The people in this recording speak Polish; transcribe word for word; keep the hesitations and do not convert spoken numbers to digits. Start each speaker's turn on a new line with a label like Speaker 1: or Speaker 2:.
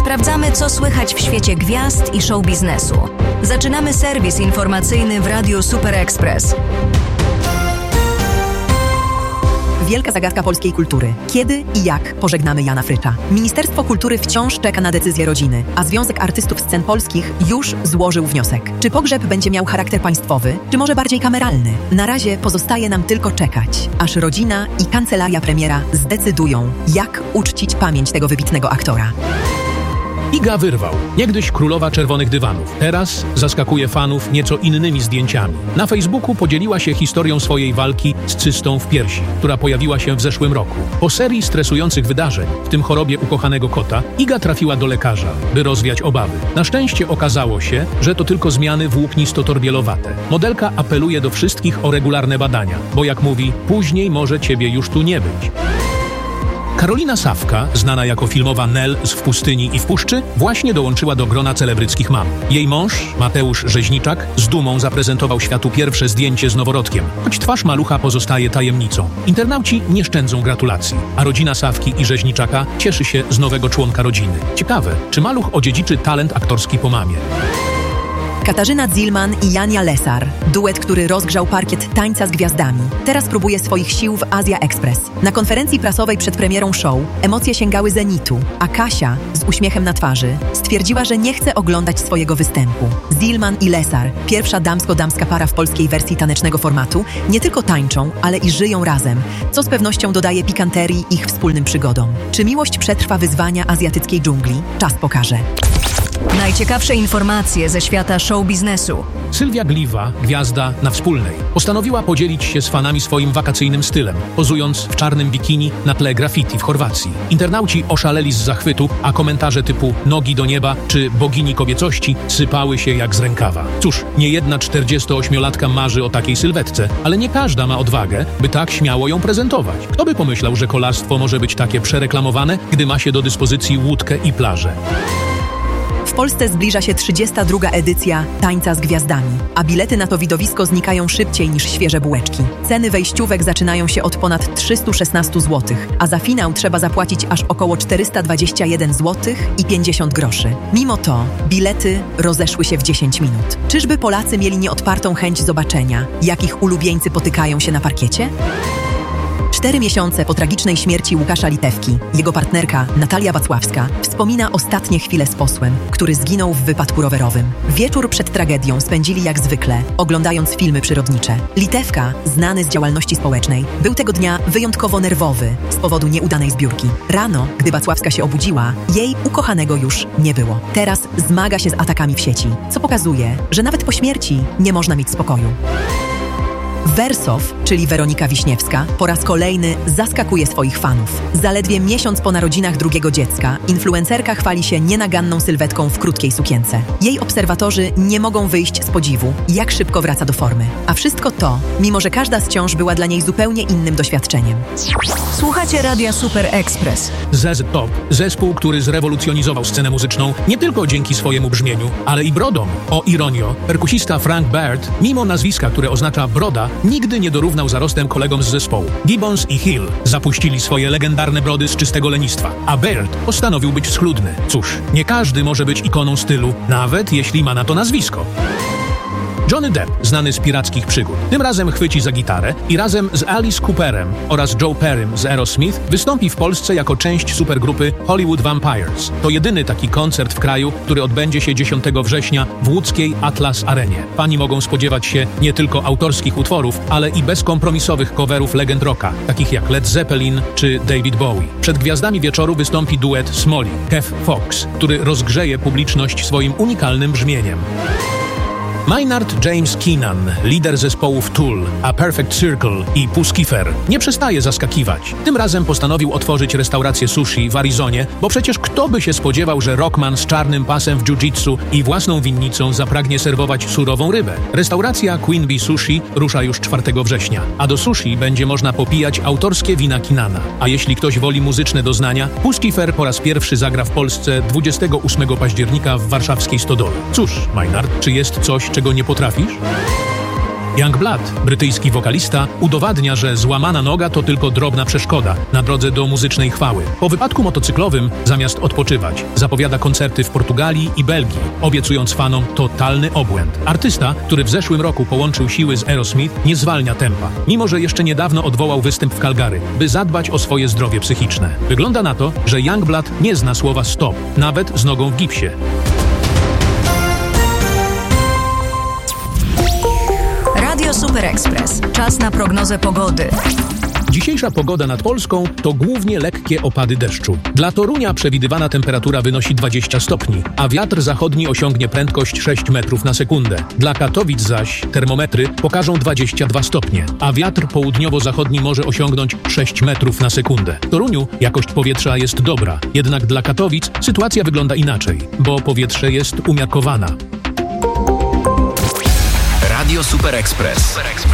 Speaker 1: Sprawdzamy, co słychać w świecie gwiazd i show biznesu. Zaczynamy serwis informacyjny w Radiu Super Express.
Speaker 2: Wielka zagadka polskiej kultury. Kiedy i jak pożegnamy Jana Frycza? Ministerstwo Kultury wciąż czeka na decyzję rodziny, a Związek Artystów Scen Polskich już złożył wniosek. Czy pogrzeb będzie miał charakter państwowy, czy może bardziej kameralny? Na razie pozostaje nam tylko czekać, aż rodzina i kancelaria premiera zdecydują, jak uczcić pamięć tego wybitnego aktora.
Speaker 3: Iga Wyrwał, niegdyś królowa czerwonych dywanów, teraz zaskakuje fanów nieco innymi zdjęciami. Na Facebooku podzieliła się historią swojej walki z cystą w piersi, która pojawiła się w zeszłym roku. Po serii stresujących wydarzeń, w tym chorobie ukochanego kota, Iga trafiła do lekarza, by rozwiać obawy. Na szczęście okazało się, że to tylko zmiany włóknisto-torbielowate. Modelka apeluje do wszystkich o regularne badania, bo jak mówi, później może ciebie już tu nie być. Karolina Sawka, znana jako filmowa Nel z W pustyni i w puszczy, właśnie dołączyła do grona celebryckich mam. Jej mąż, Mateusz Rzeźniczak, z dumą zaprezentował światu pierwsze zdjęcie z noworodkiem, choć twarz malucha pozostaje tajemnicą. Internauci nie szczędzą gratulacji, a rodzina Sawki i Rzeźniczaka cieszy się z nowego członka rodziny. Ciekawe, czy maluch odziedziczy talent aktorski po mamie.
Speaker 2: Katarzyna Zilman i Jania Lesar. Duet, który rozgrzał parkiet Tańca z Gwiazdami. Teraz próbuje swoich sił w Azja Express. Na konferencji prasowej przed premierą show emocje sięgały zenitu, a Kasia, z uśmiechem na twarzy, stwierdziła, że nie chce oglądać swojego występu. Zilman i Lesar, pierwsza damsko-damska para w polskiej wersji tanecznego formatu, nie tylko tańczą, ale i żyją razem, co z pewnością dodaje pikanterii ich wspólnym przygodom. Czy miłość przetrwa wyzwania azjatyckiej dżungli? Czas pokaże.
Speaker 1: Najciekawsze informacje ze świata show biznesu.
Speaker 3: Sylwia Gliwa, gwiazda na Wspólnej, postanowiła podzielić się z fanami swoim wakacyjnym stylem, pozując w czarnym bikini na tle graffiti w Chorwacji. Internauci oszaleli z zachwytu, a komentarze typu nogi do nieba czy bogini kobiecości sypały się jak z rękawa. Cóż, niejedna czterdziestoośmiolatka marzy o takiej sylwetce, ale nie każda ma odwagę, by tak śmiało ją prezentować. Kto by pomyślał, że kolarstwo może być takie przereklamowane, gdy ma się do dyspozycji łódkę i plażę?
Speaker 2: W Polsce zbliża się trzydziesta druga edycja Tańca z Gwiazdami, a bilety na to widowisko znikają szybciej niż świeże bułeczki. Ceny wejściówek zaczynają się od ponad trzysta szesnaście złotych, a za finał trzeba zapłacić aż około czterysta dwadzieścia jeden złotych i pięćdziesiąt groszy. Mimo to bilety rozeszły się w dziesięć minut. Czyżby Polacy mieli nieodpartą chęć zobaczenia, jak ich ulubieńcy potykają się na parkiecie? Cztery miesiące po tragicznej śmierci Łukasza Litewki, jego partnerka Natalia Wacławska wspomina ostatnie chwile z posłem, który zginął w wypadku rowerowym. Wieczór przed tragedią spędzili jak zwykle, oglądając filmy przyrodnicze. Litewka, znany z działalności społecznej, był tego dnia wyjątkowo nerwowy z powodu nieudanej zbiórki. Rano, gdy Wacławska się obudziła, jej ukochanego już nie było. Teraz zmaga się z atakami w sieci, co pokazuje, że nawet po śmierci nie można mieć spokoju. Wersow, czyli Weronika Wiśniewska, po raz kolejny zaskakuje swoich fanów. Zaledwie miesiąc po narodzinach drugiego dziecka, influencerka chwali się nienaganną sylwetką w krótkiej sukience. Jej obserwatorzy nie mogą wyjść z podziwu, jak szybko wraca do formy. A wszystko to, mimo że każda z ciąż była dla niej zupełnie innym doświadczeniem.
Speaker 1: Słuchacie Radia Super Express.
Speaker 3: Z Z Top, zespół, który zrewolucjonizował scenę muzyczną nie tylko dzięki swojemu brzmieniu, ale i brodom. O ironio, perkusista Frank Baird, mimo nazwiska, które oznacza broda, nigdy nie dorównał zarostem kolegom z zespołu. Gibbons i Hill zapuścili swoje legendarne brody z czystego lenistwa, a Baird postanowił być schludny. Cóż, nie każdy może być ikoną stylu, nawet jeśli ma na to nazwisko. Johnny Depp, znany z pirackich przygód, tym razem chwyci za gitarę i razem z Alice Cooperem oraz Joe Perrym z Aerosmith wystąpi w Polsce jako część supergrupy Hollywood Vampires. To jedyny taki koncert w kraju, który odbędzie się dziesiątego września w łódzkiej Atlas Arenie. Fani mogą spodziewać się nie tylko autorskich utworów, ale i bezkompromisowych coverów legend rocka, takich jak Led Zeppelin czy David Bowie. Przed gwiazdami wieczoru wystąpi duet Smolly, Kev Fox, który rozgrzeje publiczność swoim unikalnym brzmieniem. Maynard James Keenan, lider zespołów Tool, A Perfect Circle i Puscifer, nie przestaje zaskakiwać. Tym razem postanowił otworzyć restaurację sushi w Arizonie, bo przecież kto by się spodziewał, że rockman z czarnym pasem w jiu-jitsu i własną winnicą zapragnie serwować surową rybę. Restauracja Queen Bee Sushi rusza już czwartego września, a do sushi będzie można popijać autorskie wina Keenana. A jeśli ktoś woli muzyczne doznania, Puscifer po raz pierwszy zagra w Polsce dwudziestego ósmego października w warszawskiej Stodole. Cóż, Maynard, czy jest coś, czego nie potrafisz? Youngblood, brytyjski wokalista, udowadnia, że złamana noga to tylko drobna przeszkoda na drodze do muzycznej chwały. Po wypadku motocyklowym, zamiast odpoczywać, zapowiada koncerty w Portugalii i Belgii, obiecując fanom totalny obłęd. Artysta, który w zeszłym roku połączył siły z Aerosmith, nie zwalnia tempa, mimo że jeszcze niedawno odwołał występ w Calgary, by zadbać o swoje zdrowie psychiczne. Wygląda na to, że Youngblood nie zna słowa stop, nawet z nogą w gipsie.
Speaker 1: Radio Super Express. Czas na prognozę pogody.
Speaker 3: Dzisiejsza pogoda nad Polską to głównie lekkie opady deszczu. Dla Torunia przewidywana temperatura wynosi dwadzieścia stopni, a wiatr zachodni osiągnie prędkość sześć metrów na sekundę. Dla Katowic zaś termometry pokażą dwadzieścia dwa stopnie, a wiatr południowo-zachodni może osiągnąć sześć metrów na sekundę. W Toruniu jakość powietrza jest dobra, jednak dla Katowic sytuacja wygląda inaczej, bo powietrze jest umiarkowana.
Speaker 4: Radio Super Express.